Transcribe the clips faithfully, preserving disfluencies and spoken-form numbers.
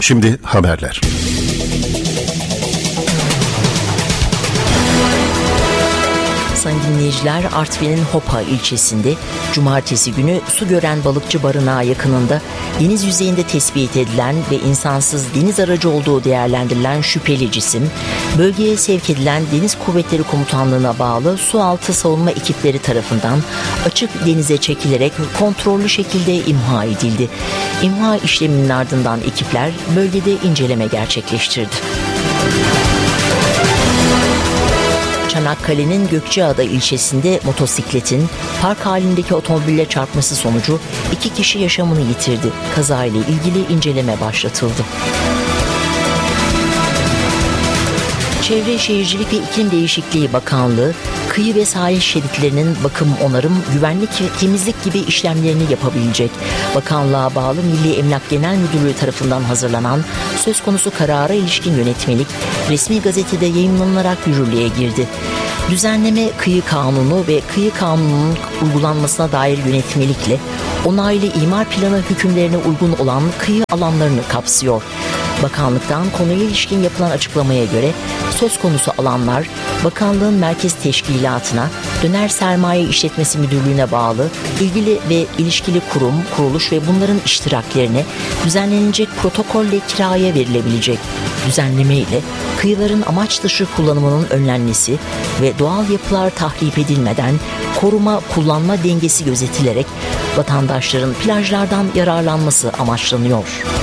Şimdi haberler. Sayın dinleyiciler, Artvin'in Hopa ilçesinde cumartesi günü su gören balıkçı barınağı yakınında deniz yüzeyinde tespit edilen ve insansız deniz aracı olduğu değerlendirilen şüpheli cisim, bölgeye sevk edilen Deniz Kuvvetleri Komutanlığı'na bağlı sualtı savunma ekipleri tarafından açık denize çekilerek kontrollü şekilde imha edildi. İmha işleminin ardından ekipler bölgede inceleme gerçekleştirdi. Çanakkale'nin Gökçeada ilçesinde motosikletin park halindeki otomobille çarpması sonucu iki kişi yaşamını yitirdi. Kazayla ilgili inceleme başlatıldı. Çevre Şehircilik ve İklim Değişikliği Bakanlığı, kıyı ve sahil şeritlerinin bakım, onarım, güvenlik ve temizlik gibi işlemlerini yapabilecek. Bakanlığa bağlı Milli Emlak Genel Müdürlüğü tarafından hazırlanan söz konusu karara ilişkin yönetmelik resmi gazetede yayımlanarak yürürlüğe girdi. Düzenleme kıyı kanunu ve kıyı kanununun uygulanmasına dair yönetmelikle onaylı imar planı hükümlerine uygun olan kıyı alanlarını kapsıyor. Bakanlıktan konuya ilişkin yapılan açıklamaya göre söz konusu alanlar bakanlığın merkez teşkilatına, Döner Sermaye İşletmesi Müdürlüğü'ne bağlı ilgili ve ilişkili kurum, kuruluş ve bunların iştiraklerine düzenlenecek protokolle kiraya verilebilecek. Düzenleme ile kıyıların amaç dışı kullanımının önlenmesi ve doğal yapılar tahrip edilmeden koruma kullanma dengesi gözetilerek vatandaşların plajlardan yararlanması amaçlanıyor.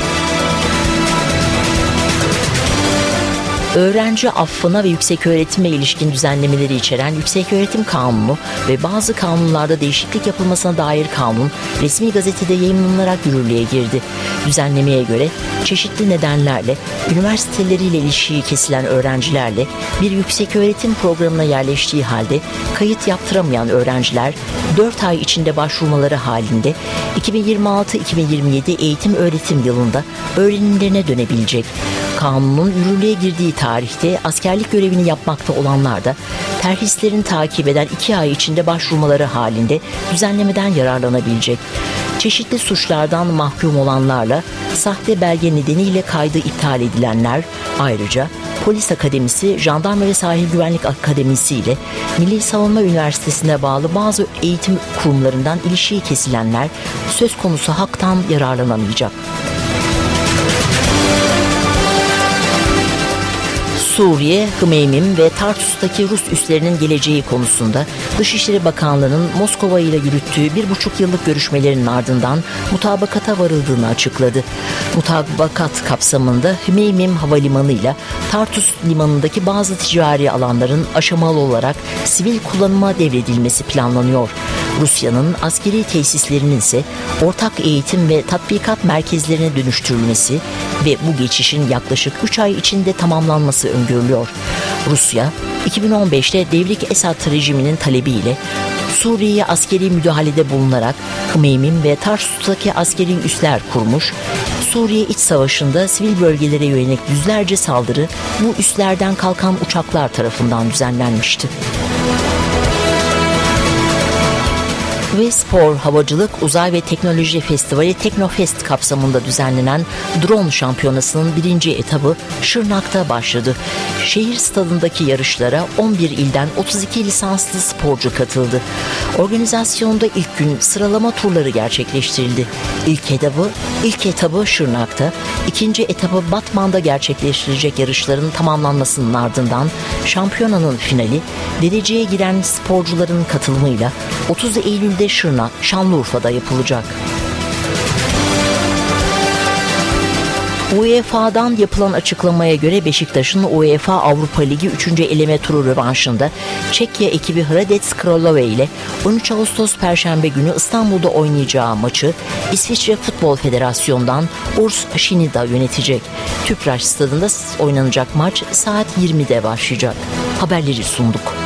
Öğrenci affına ve yükseköğretime ilişkin düzenlemeleri içeren Yükseköğretim Kanunu ve bazı kanunlarda değişiklik yapılmasına dair kanun resmi gazetede yayımlanarak yürürlüğe girdi. Düzenlemeye göre çeşitli nedenlerle üniversiteleriyle ilişiği kesilen öğrencilerle bir yükseköğretim programına yerleştiği halde kayıt yaptıramayan öğrenciler dört ay içinde başvurmaları halinde iki bin yirmi altı iki bin yirmi yedi eğitim öğretim yılında öğrenimlerine dönebilecek. Kanunun yürürlüğe girdiği tarihte askerlik görevini yapmakta olanlar da terhislerini takip eden iki ay içinde başvurmaları halinde düzenlemeden yararlanabilecek. Çeşitli suçlardan mahkum olanlarla sahte belge nedeniyle kaydı iptal edilenler, ayrıca Polis Akademisi, Jandarma ve Sahil Güvenlik Akademisi ile Milli Savunma Üniversitesi'ne bağlı bazı eğitim kurumlarından ilişiği kesilenler söz konusu haktan yararlanamayacak. Suriye, Hmeymim ve Tartus'taki Rus üslerinin geleceği konusunda Dışişleri Bakanlığı'nın Moskova ile yürüttüğü bir buçuk yıllık görüşmelerinin ardından mutabakata varıldığını açıkladı. Mutabakat kapsamında Hmeymim Havalimanı ile Tartus Limanı'ndaki bazı ticari alanların aşamalı olarak sivil kullanıma devredilmesi planlanıyor. Rusya'nın askeri tesislerinin ise ortak eğitim ve tatbikat merkezlerine dönüştürülmesi ve bu geçişin yaklaşık üç ay içinde tamamlanması öngörülüyor. Rusya, iki bin on beşte Devrik Esad rejiminin talebiyle Suriye'ye askeri müdahalede bulunarak Hmeymim ve Tarsus'taki askeri üsler kurmuş, Suriye İç Savaşı'nda sivil bölgelere yönelik yüzlerce saldırı bu üslerden kalkan uçaklar tarafından düzenlenmişti. Ve Spor, Havacılık, Uzay ve Teknoloji Festivali Teknofest kapsamında düzenlenen drone şampiyonasının birinci etabı Şırnak'ta başladı. Şehir stadındaki yarışlara on bir ilden otuz iki lisanslı sporcu katıldı. Organizasyonda ilk gün sıralama turları gerçekleştirildi. İlk etabı, ilk etabı Şırnak'ta, ikinci etabı Batman'da gerçekleştirecek yarışların tamamlanmasının ardından şampiyonanın finali dereceye giren sporcuların katılımıyla otuz Eylül'de Şırnak, Şanlıurfa'da yapılacak. UEFA'dan yapılan açıklamaya göre Beşiktaş'ın UEFA Avrupa Ligi üçüncü eleme turu rövanşında Çekya ekibi Hradec Kralove ile on üç Ağustos Perşembe günü İstanbul'da oynayacağı maçı İsviçre Futbol Federasyonu'ndan Urs Shinida yönetecek. Tüpraş stadında oynanacak maç saat yirmide başlayacak. Haberleri sunduk.